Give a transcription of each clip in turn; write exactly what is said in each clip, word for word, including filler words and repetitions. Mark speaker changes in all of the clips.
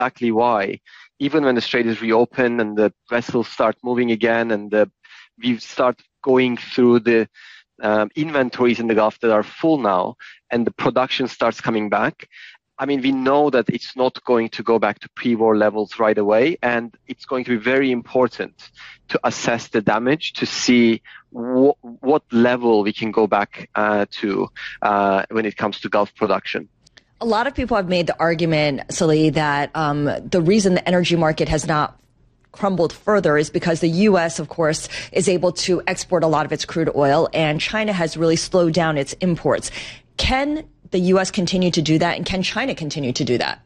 Speaker 1: exactly why, even when the strait is reopened and the vessels start moving again and the, we start going through the um, inventories in the Gulf that are full now and the production starts coming back, I mean, we know that it's not going to go back to pre-war levels right away, and it's going to be very important to assess the damage to see wh- what level we can go back uh, to uh, when it comes to Gulf production.
Speaker 2: A lot of people have made the argument, Salih, that um, the reason the energy market has not crumbled further is because the U S, of course, is able to export a lot of its crude oil, and China has really slowed down its imports. Can the U S continue to do that, and can China continue to do that?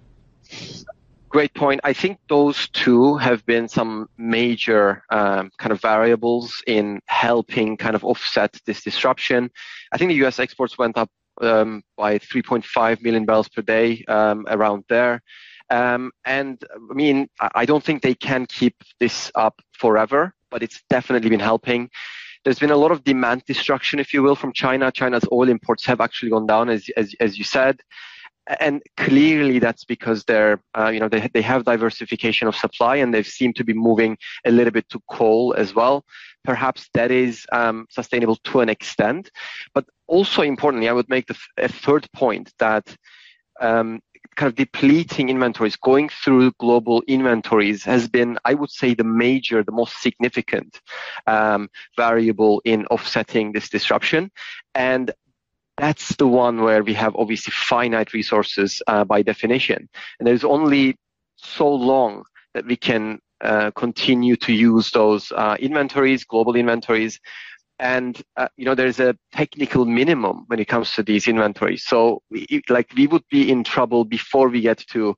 Speaker 1: Great point. I think those two have been some major um, kind of variables in helping kind of offset this disruption. I think the U S exports went up um, by three point five million barrels per day, um, around there. Um, and I mean, I don't think they can keep this up forever, but it's definitely been helping. There's been a lot of demand destruction, if you will, from China. China's oil imports have actually gone down, as as, as you said, and clearly that's because they're, uh, you know, they they have diversification of supply, and they seem to be moving a little bit to coal as well. Perhaps that is um, sustainable to an extent, but also importantly, I would make the, a third point that. Um, kind of depleting inventories, going through global inventories has been, I would say, the major, the most significant um, variable in offsetting this disruption. And that's the one where we have obviously finite resources uh, by definition. And there's only so long that we can uh, continue to use those uh, inventories, global inventories. And, uh, you know, there's a technical minimum when it comes to these inventories. So, we, like, we would be in trouble before we get to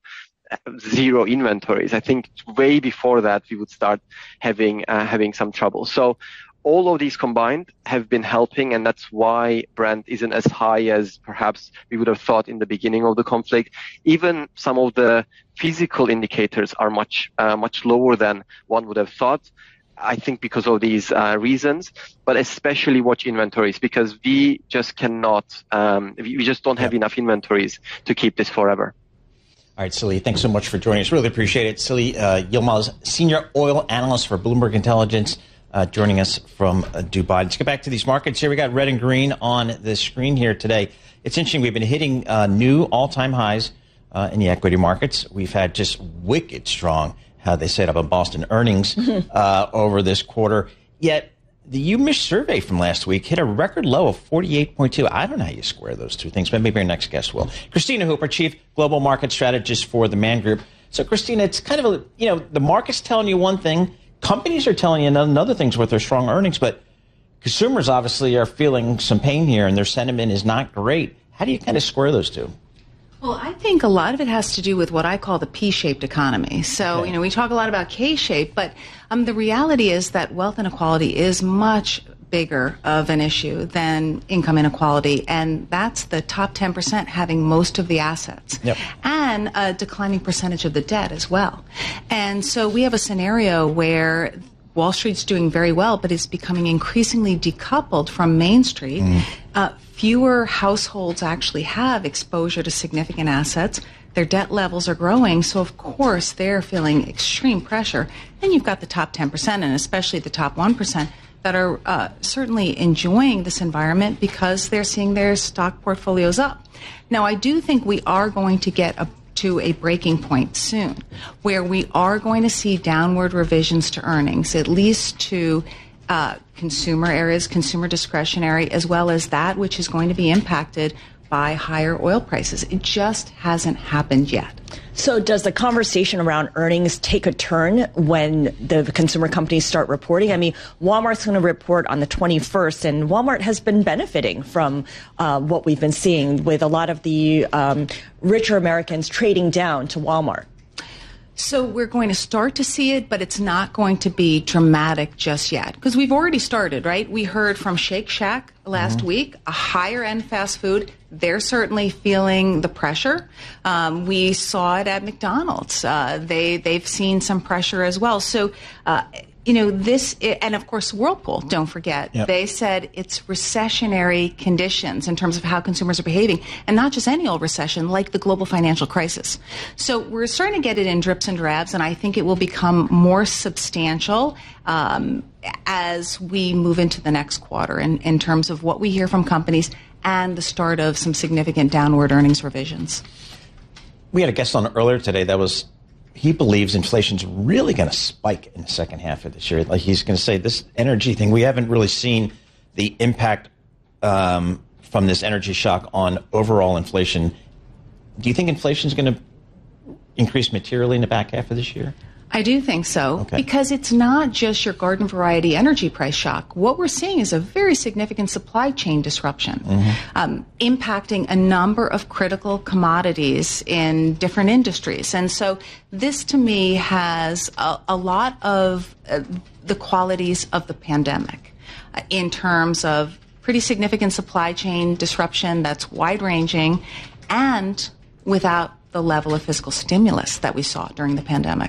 Speaker 1: zero inventories. I think way before that, we would start having uh, having some trouble. So all of these combined have been helping, and that's why Brent isn't as high as perhaps we would have thought in the beginning of the conflict. Even some of the physical indicators are much, uh, much lower than one would have thought. I think because of these uh, reasons, but especially watch inventories, because we just cannot, um, we just don't have yeah. enough inventories to keep this forever.
Speaker 3: All right, Salih, thanks so much for joining us. Really appreciate it. Salih uh, Yilmaz, Senior Oil Analyst for Bloomberg Intelligence, uh, joining us from uh, Dubai. Let's get back to these markets here. We got red and green on the screen here today. It's interesting. We've been hitting uh, new all-time highs uh, in the equity markets. We've had just wicked strong, how they set up in Boston earnings uh, over this quarter. Yet the U M I S survey from last week hit a record low of forty-eight point two. I don't know how you square those two things, but maybe our next guest will. Christina Hooper, Chief Global Market Strategist for the Man Group. So, Christina, it's kind of, a, you know, the market's telling you one thing, companies are telling you another thing with their strong earnings, but consumers obviously are feeling some pain here and their sentiment is not great. How do you kind of square those two?
Speaker 4: Well, I think a lot of it has to do with what I call the P-shaped economy. So, okay. you know, we talk a lot about K-shape, but um, the reality is that wealth inequality is much bigger of an issue than income inequality, and that's the top ten percent having most of the assets, yep. and a declining percentage of the debt as well. And so we have a scenario where Wall Street's doing very well, but it's becoming increasingly decoupled from Main Street. Mm. Uh, fewer households actually have exposure to significant assets. Their debt levels are growing, so of course they're feeling extreme pressure. Then you've got the top ten percent, and especially the top one percent, that are uh, certainly enjoying this environment because they're seeing their stock portfolios up. Now, I do think we are going to get a to a breaking point soon, where we are going to see downward revisions to earnings, at least to uh, consumer areas, consumer discretionary, as well as that which is going to be impacted by higher oil prices. It just hasn't happened yet.
Speaker 2: So does the conversation around earnings take a turn when the consumer companies start reporting? I mean, Walmart's going to report on the twenty-first, and Walmart has been benefiting from uh, what we've been seeing with a lot of the um, richer Americans trading down to Walmart.
Speaker 4: So we're going to start to see it, but it's not going to be dramatic just yet, because we've already started, right? We heard from Shake Shack last mm-hmm. week, a higher-end fast food. They're certainly feeling the pressure. Um, we saw it at McDonald's. Uh, they, they've seen some pressure as well. So uh, you know, this, and of course, Whirlpool, don't forget, yep. They said it's recessionary conditions in terms of how consumers are behaving, and not just any old recession, like the global financial crisis. So we're starting to get it in drips and drabs, and I think it will become more substantial um, as we move into the next quarter in, in terms of what we hear from companies and the start of some significant downward earnings revisions.
Speaker 3: We had a guest on earlier today that was he believes inflation's really going to spike in the second half of this year. Like he's going to say this energy thing, we haven't really seen the impact um, from this energy shock on overall inflation. Do you think inflation is going to increase materially in the back half of this year?
Speaker 4: I do think so,
Speaker 3: okay.
Speaker 4: Because it's not just your garden variety energy price shock. What we're seeing is a very significant supply chain disruption, mm-hmm. um, impacting a number of critical commodities in different industries. And so this, to me, has a, a lot of uh, the qualities of the pandemic uh, in terms of pretty significant supply chain disruption that's wide-ranging and without the level of fiscal stimulus that we saw during the pandemic.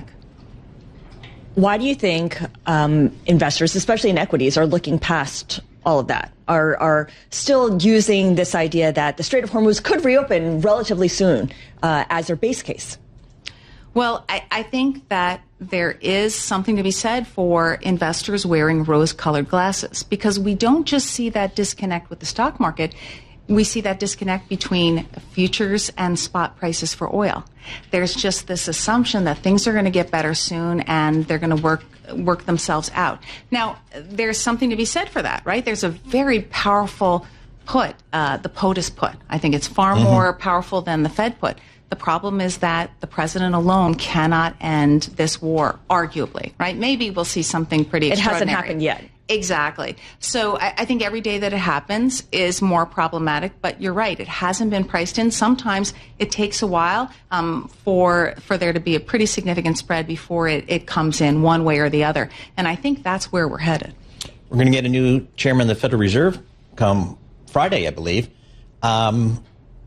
Speaker 2: Why do you think um, investors, especially in equities, are looking past all of that, are are still using this idea that the Strait of Hormuz could reopen relatively soon uh, as their base case?
Speaker 4: Well, I, I think that there is something to be said for investors wearing rose-colored glasses, because we don't just see that disconnect with the stock market. We see that disconnect between futures and spot prices for oil. There's just this assumption that things are going to get better soon and they're going to work work themselves out. Now, there's something to be said for that, right? There's a very powerful put, uh, the POTUS put. I think it's far mm-hmm. more powerful than the Fed put. The problem is that the president alone cannot end this war, arguably, right? Maybe we'll see something pretty extraordinary.
Speaker 2: It hasn't happened yet.
Speaker 4: Exactly. So I, I think every day that it happens is more problematic, but you're right. It hasn't been priced in. Sometimes it takes a while um, for for there to be a pretty significant spread before it, it comes in one way or the other. And I think that's where we're headed.
Speaker 3: We're going to get a new chairman of the Federal Reserve come Friday, I believe. Um,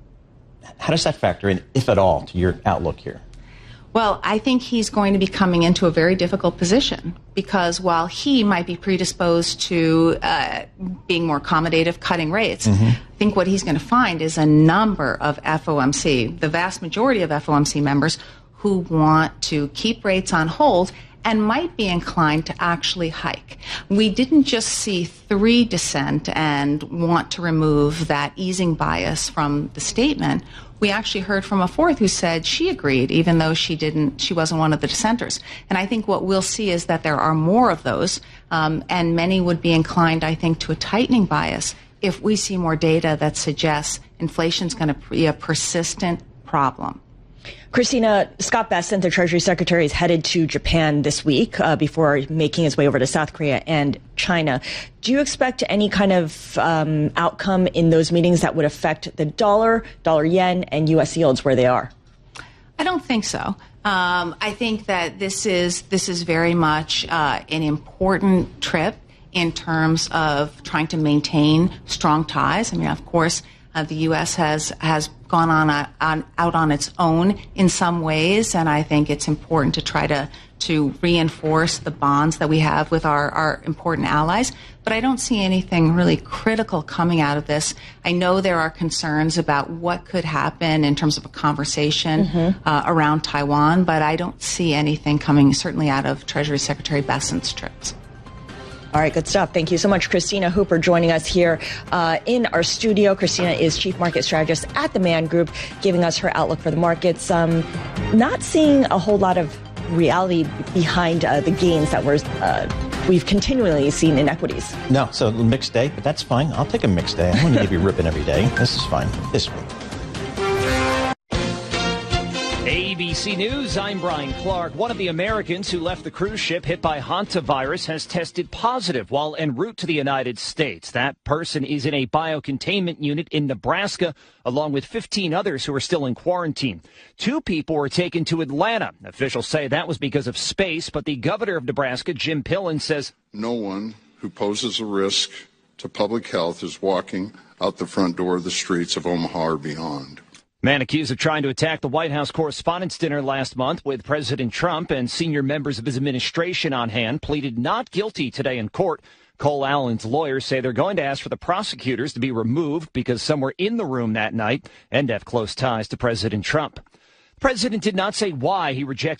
Speaker 3: how does that factor in, if at all, to your outlook here?
Speaker 4: Well, I think he's going to be coming into a very difficult position, because while he might be predisposed to uh, being more accommodative, cutting rates, mm-hmm. I think what he's going to find is a number of F O M C, the vast majority of F O M C members, who want to keep rates on hold and might be inclined to actually hike. We didn't just see three dissent and want to remove that easing bias from the statement. We actually heard from a fourth who said she agreed, even though she didn't, she wasn't one of the dissenters. And I think what we'll see is that there are more of those, um, and many would be inclined, I think, to a tightening bias if we see more data that suggests inflation's going to be a persistent problem.
Speaker 2: Christina, Scott Bessent, the Treasury Secretary, is headed to Japan this week uh, before making his way over to South Korea and China. Do you expect any kind of um, outcome in those meetings that would affect the dollar, dollar yen, and U S yields where they are?
Speaker 4: I don't think so. Um, I think that this is this is very much uh, an important trip in terms of trying to maintain strong ties. I mean, of course, uh, the U S has has gone on, a, on out on its own in some ways, and I think it's important to try to to reinforce the bonds that we have with our, our important allies. But I don't see anything really critical coming out of this. I know there are concerns about what could happen in terms of a conversation mm-hmm. uh, around Taiwan, but I don't see anything coming certainly out of Treasury Secretary Bessent's trips.
Speaker 2: All right, good stuff. Thank you so much, Christina Hooper, joining us here uh, in our studio. Christina is Chief Market Strategist at the Man Group, giving us her outlook for the markets. Um, not seeing a whole lot of reality behind uh, the gains that we're, uh, we've continually seen in equities.
Speaker 3: No, so a mixed day, but that's fine. I'll take a mixed day. I'm going to give you ripping every day. This is fine. This week.
Speaker 5: A B C News, I'm Brian Clark. One of the Americans who left the cruise ship hit by hantavirus has tested positive while en route to the United States. That person is in a biocontainment unit in Nebraska, along with fifteen others who are still in quarantine. Two people were taken to Atlanta. Officials say that was because of space, but the governor of Nebraska, Jim Pillen, says
Speaker 6: no one who poses a risk to public health is walking out the front door of the streets of Omaha or beyond.
Speaker 5: Man accused of trying to attack the White House Correspondents' Dinner last month with President Trump and senior members of his administration on hand pleaded not guilty today in court. Cole Allen's lawyers say they're going to ask for the prosecutors to be removed because some were in the room that night and have close ties to President Trump. The president did not say why he rejected